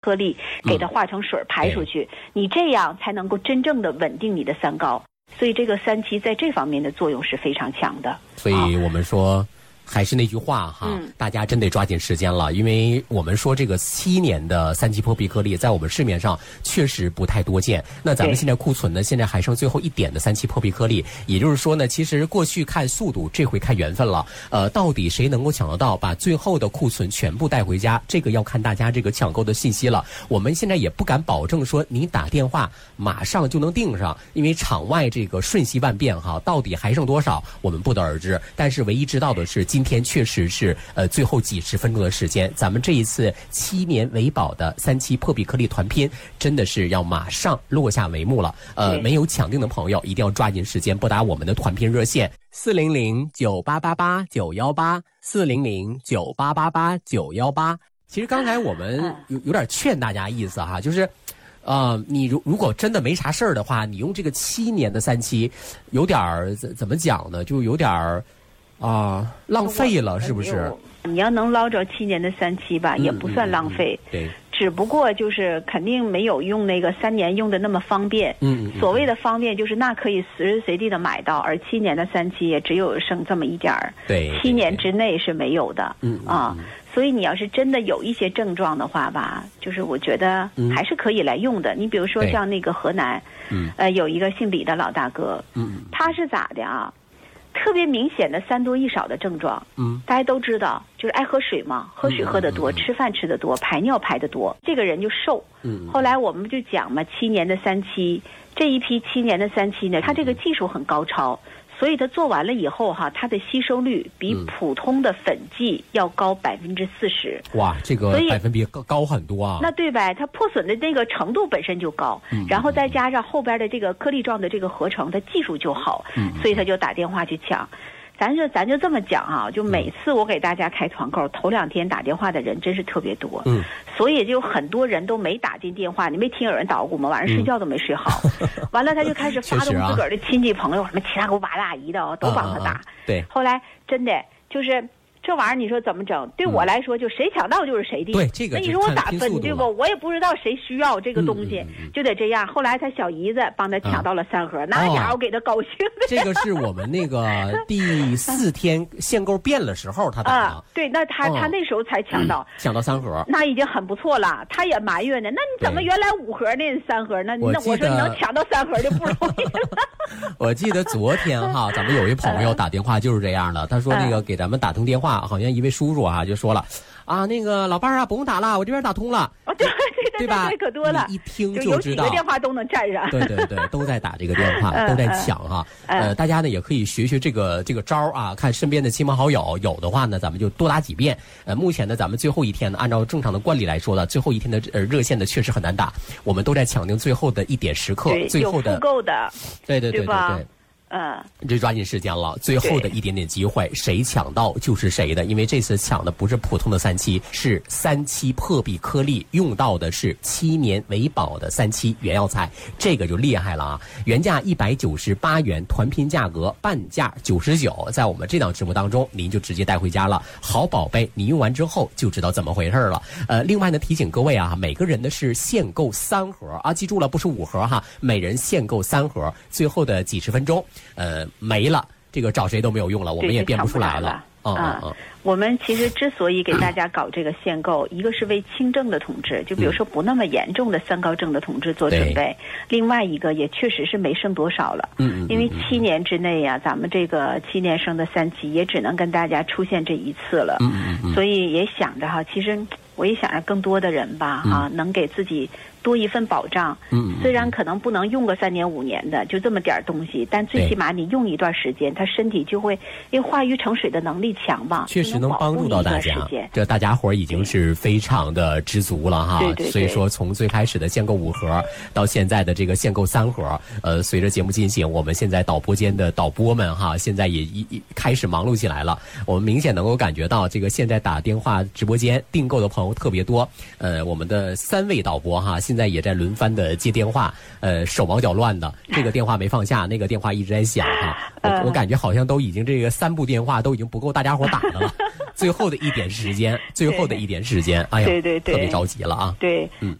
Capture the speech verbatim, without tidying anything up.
颗粒，给它化成水排出去，你这样才能够真正的稳定你的三高。所以这个三七在这方面的作用是非常强的。 所以我们说还是那句话哈、嗯，大家真得抓紧时间了，因为我们说这个七年的三七破壁颗粒在我们市面上确实不太多见。那咱们现在库存呢，现在还剩最后一点的三七破壁颗粒，也就是说呢，其实过去看速度，这回看缘分了。呃，到底谁能够抢得到，把最后的库存全部带回家，这个要看大家这个抢购的信息了。我们现在也不敢保证说你打电话马上就能订上，因为场外这个瞬息万变哈，到底还剩多少，我们不得而知。但是唯一知道的是，今天确实是呃最后几十分钟的时间，咱们这一次七年维保的三七破壁颗粒团拼真的是要马上落下帷幕了。呃，没有抢定的朋友一定要抓紧时间拨打我们的团拼热线四零零九八八八九幺八四零零九八八八九幺八。其实刚才我们有有点劝大家意思哈，就是。呃，你如如果真的没啥事儿的话，你用这个七年的三七，有点儿怎怎么讲呢？就有点儿啊、呃、浪费了，是不是？ 你要能捞着七年的三七吧，也不算浪费。 嗯嗯嗯、对。 只不过就是肯定没有用那个三年用的那么方便。嗯, 嗯, 嗯。所谓的方便就是那可以随时随地的买到，而七年的三七也只有剩这么一点儿。 对。 七年之内是没有的。 嗯啊。嗯所以你要是真的有一些症状的话吧，就是我觉得还是可以来用的。嗯、你比如说像那个河南，嗯，呃，有一个姓李的老大哥，嗯，他是咋的啊？特别明显的三多一少的症状，嗯，大家都知道，就是爱喝水嘛，喝水喝得多，嗯、吃饭吃得多，排尿排得多，这个人就瘦。嗯，后来我们就讲嘛，七年的三七，这一批七年的三七呢，他这个技术很高超。所以它做完了以后哈，它的吸收率比普通的粉剂要高百分之四十。 哇，这个百分比高高很多啊。 那对呗，它破损的那个程度本身就高，嗯、然后再加上后边的这个颗粒状的这个合成，它技术就好，嗯、所以他就打电话去抢。咱就咱就这么讲啊，就每次我给大家开团购，头两天打电话的人真是特别多，嗯，所以就很多人都没打进电话，你没听有人捣鼓吗？晚上睡觉都没睡好，嗯、完了他就开始发动自个儿的亲戚朋友，什么七大姑八大姨的哦，都帮他打，啊啊啊对， 后来真的就是。这玩意儿你说怎么整？对我来说，就谁抢到就是谁的。 对这个， 那你说我咋分对不？我也不知道谁需要这个东西，嗯嗯嗯、就得这样。后来他小姨子帮他抢到了三盒，啊、那家伙给他高兴的。 这个是我们那个第四天限购变了时候他打的。 啊，对，那他、哦、他那时候才抢到， 嗯、抢到三盒， 那已经很不错了。他也埋怨呢，那你怎么原来五盒呢？三盒呢？那我说你能抢到三盒就不容易了。 我记得昨天哈，咱们有一朋友打电话就是这样的，他说那个给咱们打通电话。好像一位叔叔啊就说了啊，那个老伴儿啊不用打了，我这边打通了。 哦，对对对吧？ 可多了， 一听就知道， 有几个电话都能占上。 对对对，都在打这个电话，都在抢哈。呃，大家呢也可以学学这个这个招啊，看身边的亲朋好友有的话呢，咱们就多打几遍。呃，目前呢，咱们最后一天呢，按照正常的惯例来说呢，最后一天的呃热线的确实很难打，我们都在抢定最后的一点时刻，最后的有复购的， 对对对对对。 嗯， 这抓紧时间了，最后的一点点机会，谁抢到就是谁的。因为这次抢的不是普通的三七，是三七破壁颗粒，用到的是七年维保的三七原药材，这个就厉害了啊！原价一百九十八元，团拼价格半价九十九，在我们这档直播当中，您就直接带回家了。好宝贝，你用完之后就知道怎么回事了。呃，另外呢，提醒各位啊，每个人呢是限购三盒啊，记住了，不是五盒哈，每人限购三盒，最后的几十分钟。呃，没了，这个找谁都没有用了，我们也变不出来了。 嗯嗯嗯，我们其实之所以给大家搞这个限购，一个是为轻症的同志，就比如说不那么严重的三高症的同志做准备；另外一个也确实是没剩多少了。嗯嗯。因为七年之内呀、啊，咱们这个七年生的三期也只能跟大家出现这一次了。嗯嗯嗯。所以也想着哈，其实我也想着更多的人吧，哈、嗯，能给自己多一份保障。嗯。虽然可能不能用个三年五年的，就这么点东西，但最起码你用一段时间，他身体就会因为化瘀成水的能力强吧， 确实能帮助到大家。这大家伙已经是非常的知足了哈。 对对对。 所以说，从最开始的限购五盒到现在的这个限购三盒，呃，随着节目进行，我们现在导播间的导播们哈，现在也一一开始忙碌起来了。我们明显能够感觉到，这个现在打电话直播间订购的朋友特别多。呃，我们的三位导播哈，现在也在轮番的接电话，呃，手忙脚乱的，这个电话没放下，那个电话一直在响哈。我我感觉好像都已经这个三部电话都已经不够大家伙打的了。最后的一点时间，最后的一点时间，哎呀， 对对对， 特别着急了啊。 对， 嗯。